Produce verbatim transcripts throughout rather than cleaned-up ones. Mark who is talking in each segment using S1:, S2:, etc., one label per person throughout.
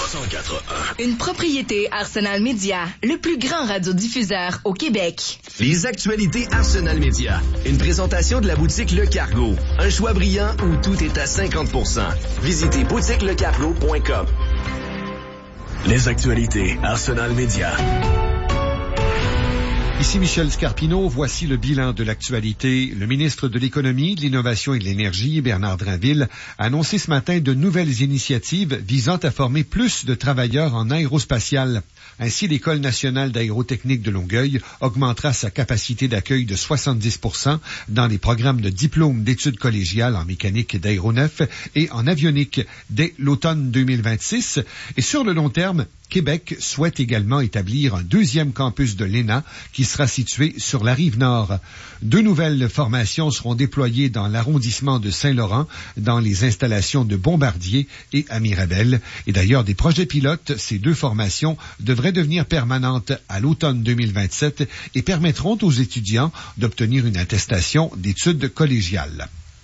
S1: cent quatre un.
S2: Une propriété Arsenal Media, le plus grand radiodiffuseur au Québec.
S1: Les actualités Arsenal Media. Une présentation de la boutique Le Cargo. Un choix brillant où tout est à cinquante pour cent. Visitez boutique le cargo point com. Les actualités Arsenal Media.
S3: Ici Michel Scarpino, voici le bilan de l'actualité. Le ministre de l'Économie, de l'Innovation et de l'Énergie, Bernard Drinville, a annoncé ce matin de nouvelles initiatives visant à former plus de travailleurs en aérospatial. Ainsi, l'École nationale d'aérotechnique de Longueuil augmentera sa capacité d'accueil de soixante-dix pour cent dans les programmes de diplôme d'études collégiales en mécanique d'aéronef et en avionique dès l'automne deux mille vingt-six. Et sur le long terme, Québec souhaite également établir un deuxième campus de l'E N A qui sera situé sur la rive nord. Deux nouvelles formations seront déployées dans l'arrondissement de Saint-Laurent, dans les installations de Bombardier et à Mirabel. Et d'ailleurs, des projets pilotes, ces deux formations devraient devenir permanentes à l'automne deux mille vingt-sept et permettront aux étudiants d'obtenir une attestation d'études collégiales.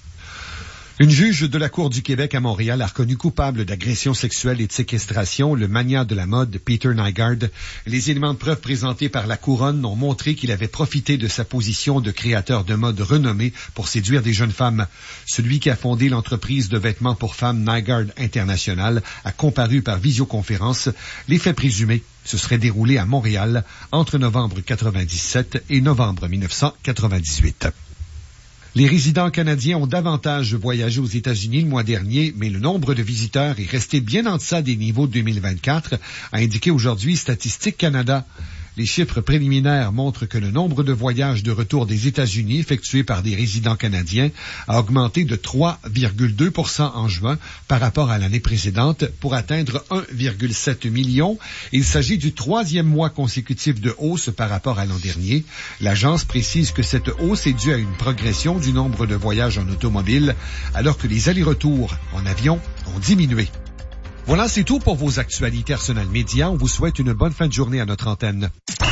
S3: Une juge de la Cour du Québec à Montréal a reconnu coupable d'agression sexuelle et de séquestration le magnat de la mode Peter Nygaard. Les éléments de preuve présentés par la Couronne ont montré qu'il avait profité de sa position de créateur de mode renommé pour séduire des jeunes femmes. Celui qui a fondé l'entreprise de vêtements pour femmes Nygaard International a comparu par visioconférence. Les faits présumés se seraient déroulés à Montréal entre novembre quatre-vingt-dix-sept et novembre mille neuf cent quatre-vingt-dix-huit. Les résidents canadiens ont davantage voyagé aux États-Unis le mois dernier, mais le nombre de visiteurs est resté bien en deçà des niveaux de deux mille vingt-quatre, a indiqué aujourd'hui Statistique Canada. Les chiffres préliminaires montrent que le nombre de voyages de retour des États-Unis effectués par des résidents canadiens a augmenté de trois virgule deux pour cent en juin par rapport à l'année précédente pour atteindre un virgule sept million. Il s'agit du troisième mois consécutif de hausse par rapport à l'an dernier. L'agence précise que cette hausse est due à une progression du nombre de voyages en automobile alors que les allers-retours en avion ont diminué. Voilà, c'est tout pour vos actualités Arsenal Média. On vous souhaite une bonne fin de journée à notre antenne.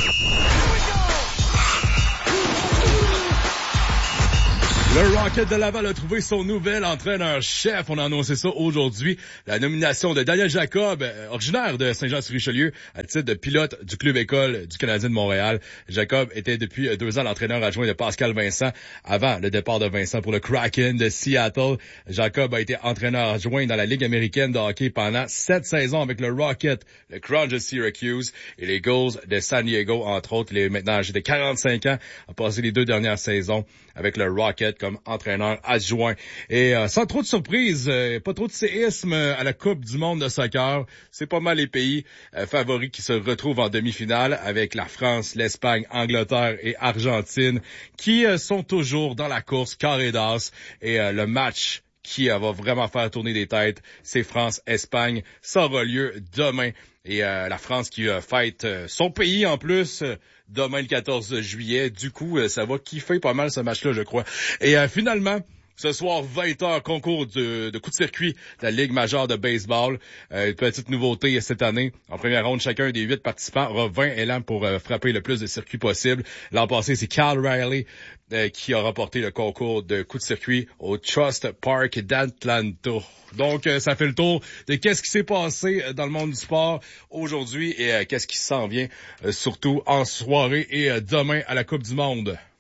S4: Le Rocket de Laval a trouvé son nouvel entraîneur-chef. On a annoncé ça aujourd'hui. La nomination de Daniel Jacob, originaire de Saint-Jean-sur-Richelieu, à titre de pilote du club école du Canadien de Montréal. Jacob était depuis deux ans l'entraîneur adjoint de Pascal Vincent avant le départ de Vincent pour le Kraken de Seattle. Jacob a été entraîneur adjoint dans la Ligue américaine de hockey pendant sept saisons avec le Rocket, le Crunch de Syracuse et les Gulls de San Diego, entre autres. Il est maintenant âgé de quarante-cinq ans, a passé les deux dernières saisons avec le Rocket comme entraîneur adjoint. Et euh, sans trop de surprise, euh, pas trop de séisme euh, à la Coupe du monde de soccer. C'est pas mal les pays euh, favoris qui se retrouvent en demi-finale avec la France, l'Espagne, Angleterre et Argentine qui euh, sont toujours dans la course carré d'as. Et euh, le match qui euh, va vraiment faire tourner des têtes, c'est France-Espagne. Ça aura lieu demain. Et euh, la France qui euh, fête euh, son pays en plus euh, demain le quatorze juillet. Du coup, euh, ça va kiffer pas mal ce match-là, je crois. Et euh, finalement, ce soir, vingt heures, concours de, de coup de circuit de la Ligue majeure de baseball. Euh, une petite nouveauté cette année. En première ronde, chacun des huit participants aura vingt élans pour euh, frapper le plus de circuits possible. L'an passé, c'est Cal Riley euh, qui a remporté le concours de coup de circuit au Trust Park d'Atlanta. Donc, euh, ça fait le tour de qu'est-ce qui s'est passé dans le monde du sport aujourd'hui et euh, qu'est-ce qui s'en vient, euh, surtout en soirée et euh, demain à la Coupe du monde.